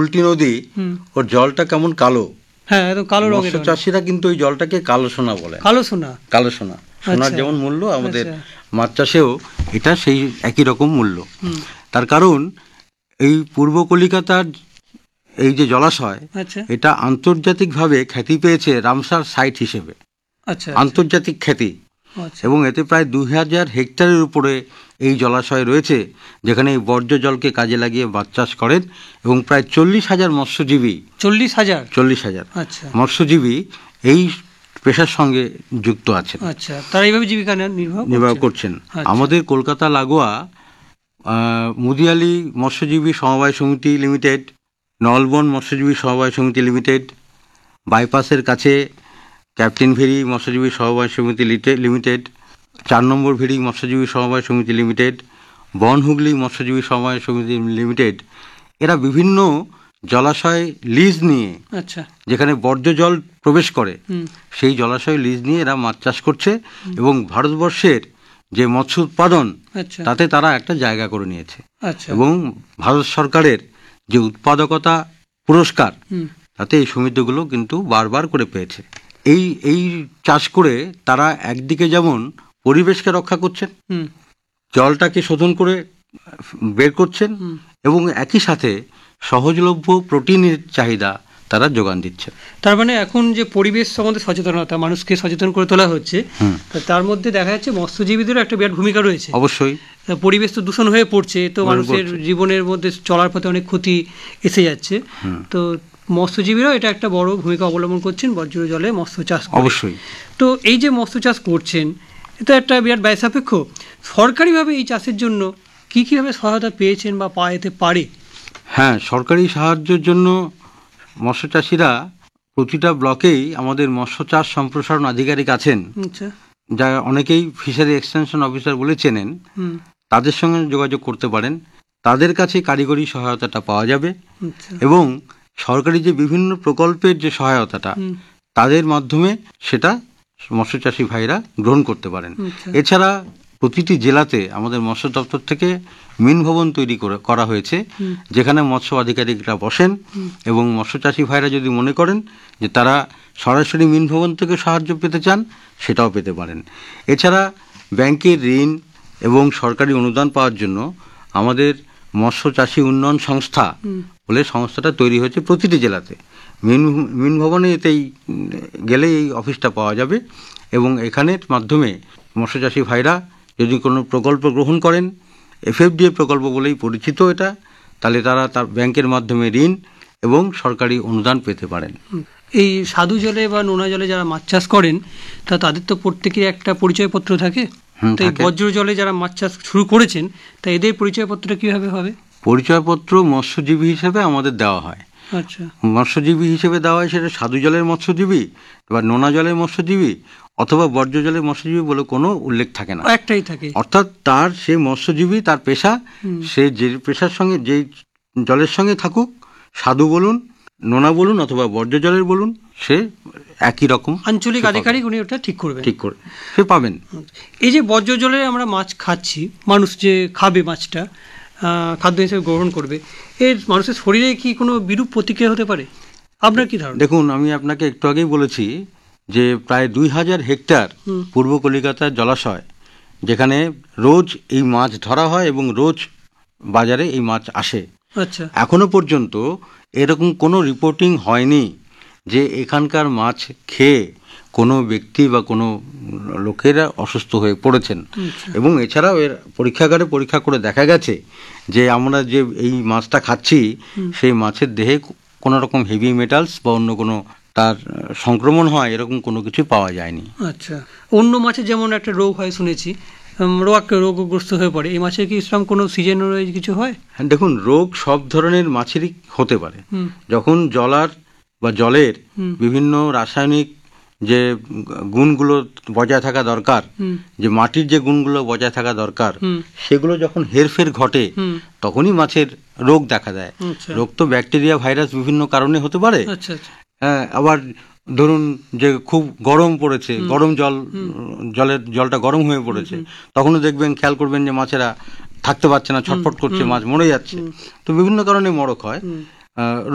কুলটি নদী, ওর জলটা কেমন কালো। হ্যাঁ, একদম কালো রঙের। মৎস্য চাষিরা কিন্তু ওই জলটাকে কালো সোনা বলে। কালো সোনা, কালো সোনা। সোনার যেমন মূল্য, আমাদের মাছ চাষেও এটা সেই একই রকম মূল্য। তার কারণ এই পূর্ব কলিকাতার এই যে জলাশয়, এটা আন্তর্জাতিকভাবে খ্যাতি পেয়েছে রামসার সাইট হিসেবে, আন্তর্জাতিক খ্যাতি। এবং এতে প্রায় 2000 হেক্টরের উপরে এই জলাশয় রয়েছে, যেখানে এই বর্জ্য জলকে কাজে লাগিয়ে মাছ চাষ করেন। এবং প্রায় 40,000 মৎস্যজীবী, 40,000 মৎস্যজীবী এই পেশার সঙ্গে যুক্ত আছেন। তারা এইভাবে জীবিকা নির্বাহ করছেন। আমাদের কলকাতা লাগোয়া মুদিয়ালি মৎস্যজীবী সমবায় সমিতি লিমিটেড, নলবন মৎস্যজীবী সমবায় সমিতি লিমিটেড, বাইপাসের কাছে ক্যাপ্টেন ভেরি মৎস্যজীবী সমবায় সমিতি লিমিটেড, 4 নম্বর ভেরি মৎস্যজীবী সমবায় সমিতি লিমিটেড, বনহুগলি মৎস্যজীবী সমবায় সমিতি লিমিটেড, এরা বিভিন্ন জলাশয় লিজ নিয়ে, যেখানে বর্জ্য জল প্রবেশ করে সেই জলাশয় লিজ নিয়ে এরা মাছ চাষ করছে। এবং ভারতবর্ষের যে মৎস্য উৎপাদন, তাতে তারা একটা জায়গা করে নিয়েছে। এবং ভারত সরকারের যে উৎপাদকতা পুরস্কার, তাতে এই সমিতিগুলো কিন্তু বারবার করে পেয়েছে। এই চাষ করে তারা একদিকে যেমন পরিবেশকে রক্ষা করছেন, জলটাকে শোধন করে বের করছেন, এবং একই সাথে সহজলভ্য প্রোটিনের চাহিদা তারা যোগান দিচ্ছে। তার মানে এখন যে পরিবেশ সম্বন্ধে সচেতনতা, মানুষকে সচেতন করে তোলা হচ্ছে, তার মধ্যে দেখা যাচ্ছে মৎস্যজীবীদেরও একটা বিরাট ভূমিকা রয়েছে। অবশ্যই। পরিবেশ তো দূষণ হয়ে পড়ছে, তো মানুষের জীবনের মধ্যে চলার পথে অনেক ক্ষতি এসে যাচ্ছে। তো মৎস্যজীবীরাও এটা একটা বড় ভূমিকা অবলম্বন করছেন বর্জ্য জলে মৎস্য চাষ। অবশ্যই। তো এই যে মৎস্য চাষ করছেন, এটা একটা বিরাট ব্যয় সাপেক্ষ। সরকারিভাবে এই চাষের জন্য কীভাবে সহায়তা পেয়েছেন বা পাইতে পারে? হ্যাঁ, সরকারি সাহায্যের জন্য মৎস্য চাষিরা প্রতিটা ব্লকেই আমাদের মৎস্য চাষ সম্প্রসারণ আধিকারিক আছেন, যা অনেকেই ফিশারি এক্সটেনশন অফিসার বলে চেনেন। তাদের সঙ্গে যোগাযোগ করতে পারেন, তাদের কাছে কারিগরি সহায়তাটা পাওয়া যাবে। এবং সরকারি যে বিভিন্ন প্রকল্পের যে সহায়তাটা, তাদের মাধ্যমে সেটা মৎস্যচাষী ভাইরা গ্রহণ করতে পারেন। এছাড়া প্রতিটি জেলাতে আমাদের মৎস্য দপ্তর থেকে মিন ভবন তৈরি করা হয়েছে, যেখানে মৎস্য আধিকারিকরা বসেন। এবং মৎস্যচাষী ভাইরা যদি মনে করেন যে তারা সরাসরি মিন ভবন থেকে সাহায্য পেতে চান, সেটাও পেতে পারেন। এছাড়া ব্যাংকের ঋণ এবং সরকারি অনুদান পাওয়ার জন্য আমাদের মৎস্য চাষী উন্নয়ন সংস্থা বলে সংস্থাটা তৈরি হয়েছে প্রতিটি জেলাতে। মিন ভবনে এতেই গেলে এই অফিসটা পাওয়া যাবে। এবং এখানের মাধ্যমে মৎস্যচাষী ভাইরা যদি কোনো প্রকল্প গ্রহণ করেন, FFDA প্রকল্প বলেই পরিচিত এটা, তাহলে তারা তার ব্যাংকের মাধ্যমে ঋণ এবং সরকারি অনুদান পেতে পারেন। এই সাধু জলে বা নোনা জলে যারা মাছ চাষ করেন, তাদের তো প্রত্যেকের একটা পরিচয়পত্র থাকে। তাই বজ্র জলে যারা মাছ চাষ শুরু করেছেন, তা এদের পরিচয়পত্রটা কীভাবে হবে? পরিচয়পত্র মৎস্যজীবী হিসেবে আমাদের দেওয়া হয়। মৎস্যজীবী হিসেবে দেওয়া হয়, সেটা সাধু জলের মৎস্যজীবী বা নোনা জলের মৎস্যজীবী অথবা বর্জ্য জলের মৎস্যজীবী বলে কোনো উল্লেখ থাকে না, একটাই থাকে। অর্থাৎ তার সে মৎস্যজীবী, তার পেশা, সে যে পেশার সঙ্গে যেই জলের সঙ্গে থাকুক, সাধু বলুন, নোনা বলুন অথবা বর্জ্য জলের বলুন, সে একই রকম আঞ্চলিক আধিকারিক উনি ওটা ঠিক করে সে পাবেন। এই যে বর্জ্য জলে আমরা মাছ খাচ্ছি, মানুষ যে খাবে মাছটা খাদ্য হিসেবে গ্রহণ করবে, এর মানুষের শরীরে কি কোনো বিরূপ প্রতিক্রিয়া হতে পারে? আপনার কি ধারণা? দেখুন, আমি আপনাকে একটু আগেই বলেছি যে প্রায় 2000 হেক্টর পূর্ব কলিকাতার জলাশয়, যেখানে রোজ এই মাছ ধরা হয় এবং রোজ বাজারে এই মাছ আসে। এখনো পর্যন্ত এরকম কোনো রিপোর্টিং হয়নি যে এখানকার মাছ খেয়ে কোনো ব্যক্তি বা কোনো লোকেরা অসুস্থ হয়ে পড়েছেন। এবং এছাড়াও এর পরীক্ষাগারে পরীক্ষা করে দেখা গেছে যে আমরা যে এই মাছটা খাচ্ছি, সেই মাছের দেহে কোনো রকম হেভি মেটালস বা অন্য কোনো তার সংক্রমণ হয়, এরকম কোনো কিছু পাওয়া যায়নি। অন্য মাছের যেমন একটা রোগ হয় শুনেছি, রোগগ্রস্ত হয়ে পড়ে, এই মাছের কি ইসলাম কোনো সিজন কিছু হয়? হ্যাঁ, দেখুন, রোগ সব ধরনের মাছেরই হতে পারে। যখন জলের বিভিন্ন রাসায়নিক যে গুণগুলো বজায় থাকা দরকার, যে মাটির যে গুণগুলো বজায় থাকা দরকার, সেগুলো যখন হেরফের ঘটে, তখনই মাছের রোগ দেখা দেয়। রোগ তো ব্যাকটেরিয়া, ভাইরাস বিভিন্ন কারণে হতে পারে। আবার ধরুন যে খুব গরম পড়েছে, গরম জলটা গরম হয়ে পড়েছে, তখনও দেখবেন, খেয়াল করবেন যে মাছেরা থাকতে পারছে না, ছটফট করছে, মাছ মরে যাচ্ছে। তো বিভিন্ন কারণে মরক হয়।